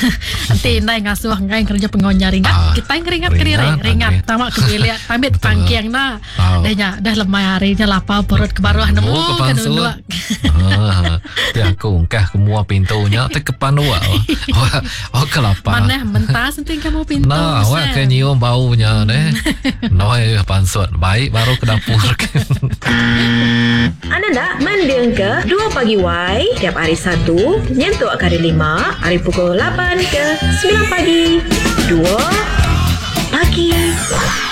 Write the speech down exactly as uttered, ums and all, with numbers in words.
Nanti nai ngasuh ngai kerja pengonya ringat. Ah, Kita yang ringat ringat, kiri ringat. okay. Tamak kebilik pamit Betul. pangkiang na. Ah. Dah nya dah lemah harinya lapar perut ke bawah nemu Oh, ke kan pansut. dua. Ah, dia aku kah semua pintunya te kepan wa. Wah, oh kelapa. Mana mentas nanti kamu pintu. Nah, awak kan nyium baunya deh. Noi pansut. Baik baru ke dapur. Anda nak mendeng ke dua pagi Y tiap hari Sabtu nyentuk ke hari lima hari pukul lapan ke sembilan pagi. dua pagi.